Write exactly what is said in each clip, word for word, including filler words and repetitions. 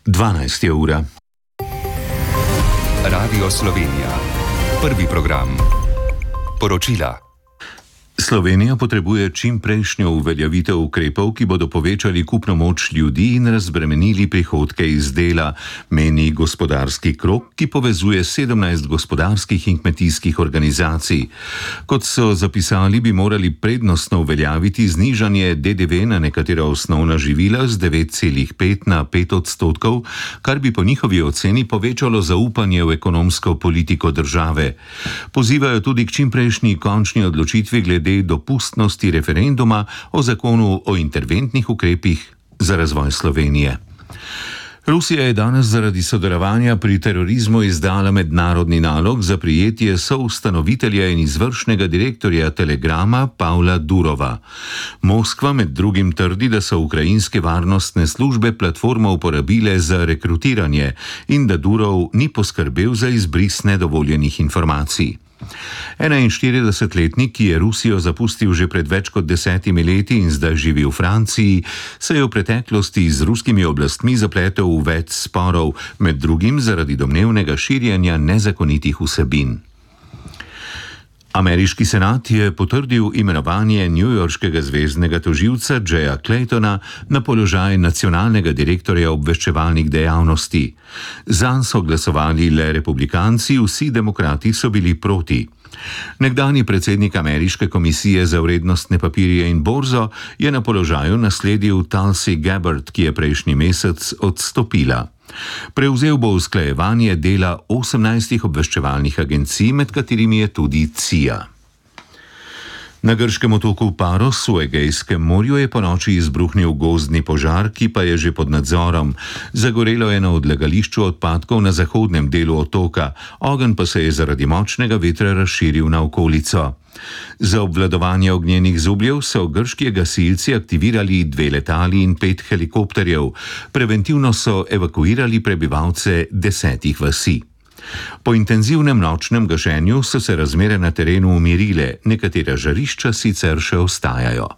dvanajsta ura. Radio Slovenija. Prvi program. Poročila. Slovenija potrebuje čim prejšnjo uveljavitev ukrepov, ki bodo povečali kupno moč ljudi in razbremenili prihodke iz dela, meni gospodarski krog, ki povezuje sedemnajst gospodarskih in kmetijskih organizacij. Kot so zapisali, bi morali prednostno uveljaviti znižanje D D V na nekatera osnovna živila z devet celih pet na pet odstotkov, kar bi po njihovi oceni povečalo zaupanje v ekonomsko politiko države. Pozivajo tudi k čim prejšnji končni odločitvi glede dopustnosti referenduma o zakonu o interventnih ukrepih za razvoj Slovenije. Rusija je danes zaradi sodelovanja pri terorizmu izdala mednarodni nalog za prijetje soustanovitelja in izvršnega direktorja Telegrama Pavla Durova. Moskva med drugim trdi, da so ukrajinske varnostne službe platformo uporabile za rekrutiranje in da Durov ni poskrbel za izbris nedovoljenih informacij. enainštiridesetletnik, ki je Rusijo zapustil že pred več kot desetimi leti in zdaj živi v Franciji, se je v preteklosti z ruskimi oblastmi zapletel v več sporov, med drugim zaradi domnevnega širjenja nezakonitih vsebin. Ameriški senat je potrdil imenovanje newyorškega zveznega tožilca Jaya Claytona na položaj nacionalnega direktorja obveščevalnih dejavnosti. Zanj so glasovali le republikanci, vsi demokrati so bili proti. Nekdanji predsednik Ameriške komisije za vrednostne papirje in borzo je na položaju nasledil Tulsi Gabbard, ki je prejšnji mesec odstopila. Prevzel bo usklajevanje dela osemnajstih obveščevalnih agencij, med katerimi je tudi C I A. Na grškem otoku Paros v Egejskem morju je ponoči izbruhnil gozdni požar, ki pa je že pod nadzorom. Zagorelo je na odlagališču odpadkov na zahodnem delu otoka, ogenj pa se je zaradi močnega vetra razširil na okolico. Za obvladovanje ognjenih zubljev so grški gasilci aktivirali dve letali in pet helikopterjev. Preventivno so evakuirali prebivalce desetih vasi. Po intenzivnem nočnem gašenju so se razmere na terenu umirile, nekatera žarišča sicer še ostajajo.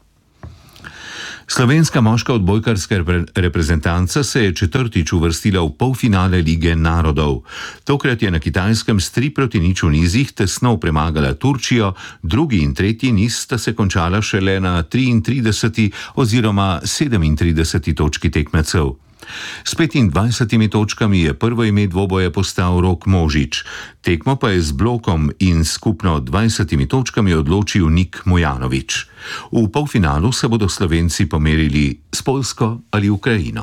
Slovenska moška odbojkarska reprezentanca se je četrtič uvrstila v polfinale Lige narodov. Tokrat je na Kitajskem s tri proti nič v nizih tesno premagala Turčijo, drugi in tretji niz sta se končala šele na triintrideseti oziroma sedemintrideseti točki tekmecev. S petindvajsetimi točkami je prvo ime dvoboja postal Rok Možič, tekmo pa je z blokom in skupno dvajsetimi točkami odločil Nik Mojanovič. V polfinalu se bodo Slovenci pomerili s Poljsko ali Ukrajino.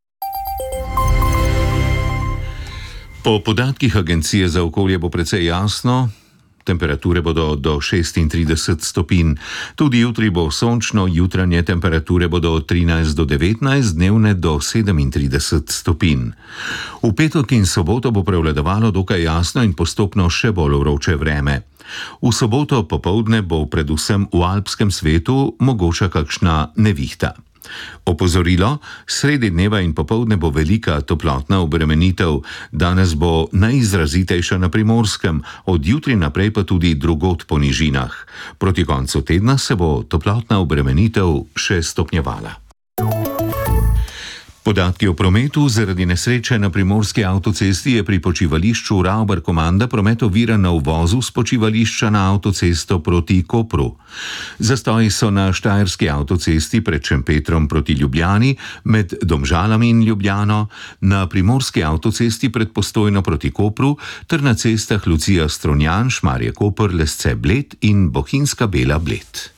Po podatkih Agencije za okolje bo precej jasno. Temperature bodo do šestintrideset stopinj. Tudi jutri bo sončno, jutranje temperature bodo od trinajst do devetnajst, dnevne do sedemintrideset stopinj. V petek in soboto bo prevladovalo dokaj jasno in postopno še bolj vroče vreme. V soboto popoldne bo predvsem v alpskem svetu mogoča kakšna nevihta. Opozorilo, sredi dneva in popoldne bo velika toplotna obremenitev, danes bo najizrazitejša na Primorskem, od jutri naprej pa tudi drugod po nižinah. Proti koncu tedna se bo toplotna obremenitev še stopnjevala. Podatki o prometu. Zaradi nesreče na primorski avtocesti je pri počivališču Ravbar komanda promet oviran na uvozu s počivališča na avtocesto proti Kopru. Zastoji so na štajerski avtocesti pred Šempetrom proti Ljubljani, med Domžalami in Ljubljano, na primorski avtocesti pred Postojno proti Kopru ter na cestah Lucija Strunjan, Šmarje Koper, Lesce Bled in Bohinjska Bela Bled.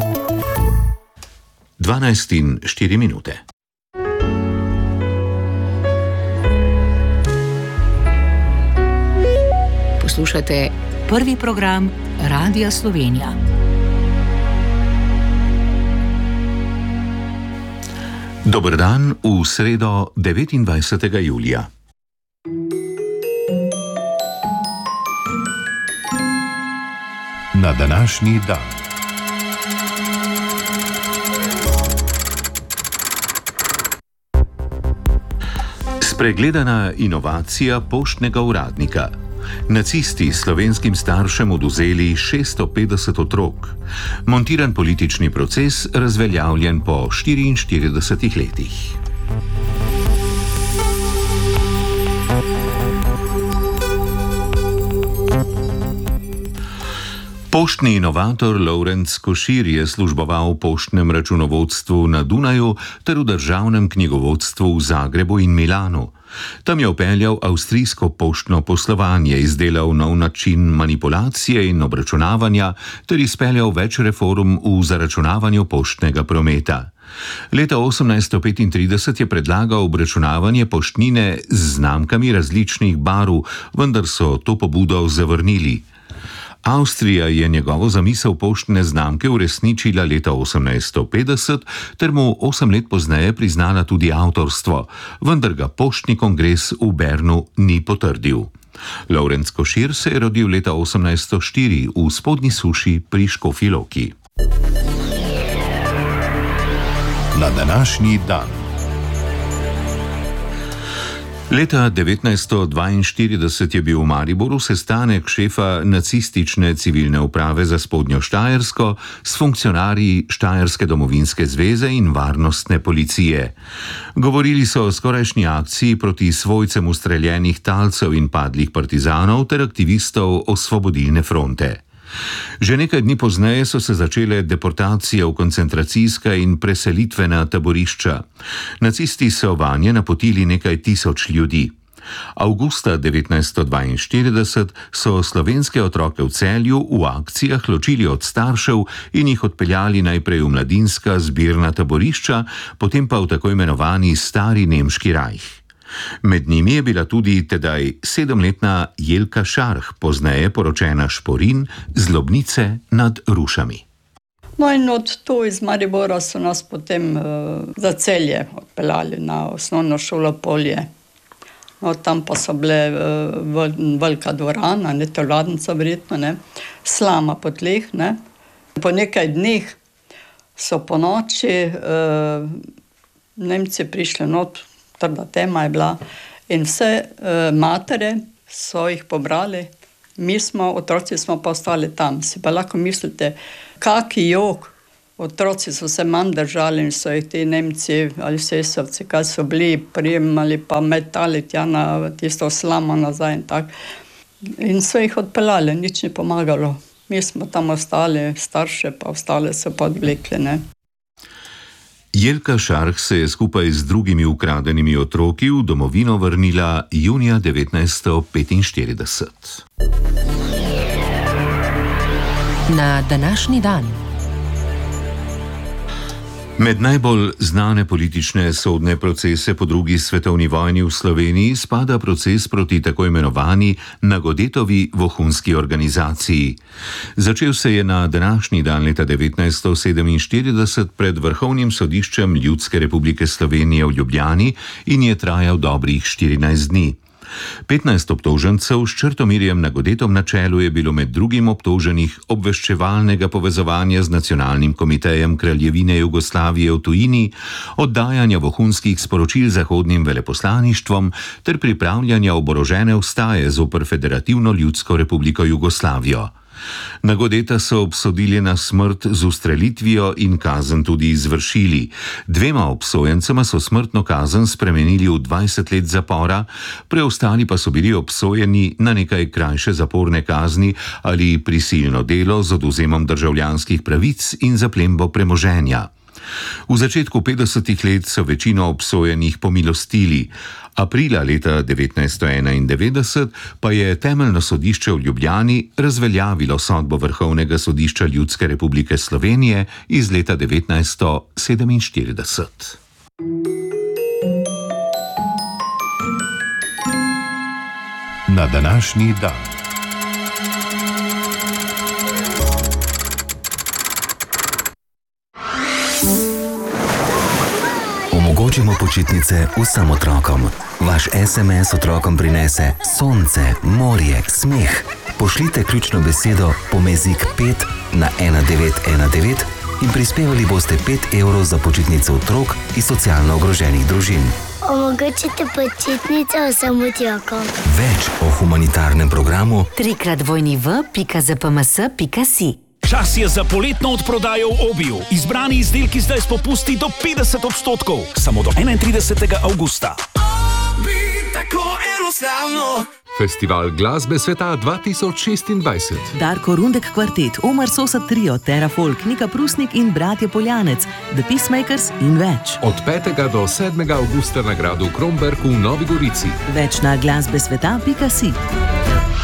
dvanajst in štiri minute. Poslušate prvi program Radia Slovenija. Dober dan v sredo devetindvajsetega julija. Na današnji dan. Spregledana inovacija poštnega uradnika. Nacisti slovenskim staršem odvzeli šeststo petdeset otrok. Montiran politični proces razveljavljen po štiriinštiridesetih letih. Poštni inovator Lovrenc Košir je služboval v poštnem računovodstvu na Dunaju ter v državnem knjigovodstvu v Zagrebu in Milanu. Tam je upeljal avstrijsko poštno poslovanje, izdelal nov način manipulacije in obračunavanja ter izpeljal več reform v zaračunavanju poštnega prometa. Leta osemnajststo petintrideset je predlagal obračunavanje poštnine z znamkami različnih barv, vendar so to pobudo zavrnili. Avstrija je njegovo zamisel poštne znamke uresničila leta osemnajststo petdeset ter mu osem let pozneje priznala tudi avtorstvo, vendar ga poštni kongres v Bernu ni potrdil. Lovrenc Košir se je rodil leta osemnajststo štiri v Spodnji Suši pri Škofji Loki. Na današnji dan. Leta devetnajststo dvainštirideset je bil v Mariboru sestanek šefa nacistične civilne uprave za Spodnjo Štajersko s funkcionarji Štajerske domovinske zveze in varnostne policije. Govorili so o skorajšnji akciji proti svojcem ustreljenih talcev in padlih partizanov ter aktivistov Osvobodilne fronte. Že nekaj dni pozneje so se začele deportacije v koncentracijska in preselitvena taborišča. Nacisti so vanje napotili nekaj tisoč ljudi. Avgusta devetnajststo dvainštirideset so slovenske otroke v Celju v akcijah ločili od staršev in jih odpeljali najprej v mladinska zbirna taborišča, potem pa v tako imenovani stari nemški rajh. Med njimi je bila tudi tedaj sedemletna Jelka Šarh, pozneje poročena Šporin z Lobnice nad Rušami. No in od tu iz Maribora so nas potem uh, za Celje odpeljali na osnovno šolo Polje. No, tam pa so bile uh, velika dvorana, ne telovadnica verjetno, ne, slama po tleh, ne. Po nekaj dneh so po noči uh, Nemci prišli not, trda tema je bila, in vse uh, matere so jih pobrali, mi smo, otroci smo pa ostali tam. Si pa lahko mislite, kaki jok, otroci so se manj držali in so jih ti Nemci ali sesovci, kaj so bili, prijemali pa metali tja na tisto slamo nazaj in tak. In so jih odpeljali, nič ni pomagalo. Mi smo tam ostali, starše pa ostale so pa odvlekli, ne. Jelka Šarh se je skupaj z drugimi ukradenimi otroki v domovino vrnila junija devetnajststo petinštirideset. Na današnji dan. Med najbolj znane politične sodne procese po drugi svetovni vojni v Sloveniji spada proces proti tako imenovani Nagodetovi vohunski organizaciji. Začel se je na današnji dan leta devetnajststo sedeminštirideset pred Vrhovnim sodiščem Ljudske republike Slovenije v Ljubljani in je trajal dobrih štirinajst dni. petnajst obtožencev s Črtomirjem Nagodetom na čelu je bilo med drugim obtoženih obveščevalnega povezovanja z Nacionalnim komitejem Kraljevine Jugoslavije v tujini, oddajanja vohunskih sporočil zahodnim veleposlaništvom ter pripravljanja oborožene vstaje zoper Federativno ljudsko republiko Jugoslavijo. Nagodeta so obsodili na smrt z ustrelitvijo in kazen tudi izvršili. Dvema obsojencema so smrtno kazen spremenili v dvajset let zapora, preostali pa so bili obsojeni na nekaj krajše zaporne kazni ali prisilno delo z odvzemom državljanskih pravic in zaplembo premoženja. V začetku petdesetih let so večino obsojenih pomilostili. Aprila leta devetnajststo enaindevetdeset pa je Temeljno sodišče v Ljubljani razveljavilo sodbo Vrhovnega sodišča Ljudske republike Slovenije iz leta devetnajststo sedeminštirideset. Na današnji dan. Omogočimo počitnice vsem otrokom. Vaš es em es otrokom prinese sonce, morje, smeh. Pošljite ključno besedo pomezik pet na ena devet ena devet in prispevali boste pet evrov za počitnice otrok iz socialno ogroženih družin. Omogočite počitnice vsem otrokom. Več o humanitarnem programu trikrat dvojni v pika zpms pika si. Čas je za poletno odprodajo v Obiju. Izbrani izdelki zdaj s popusti do petdeset odstotkov. Samo do enaintridesetega avgusta. Obi, tako enostavno. Festival glasbe sveta dva tisoč šestindvajset. Darko Rundek kvartet, Omar Sosa trio, Tera Folk, Nika Prusnik in Bratje Poljanec, The Peacemakers in več. Od petega do sedmega avgusta na gradu Kromberk v Novi Gorici. Več na glasbesveta pika si.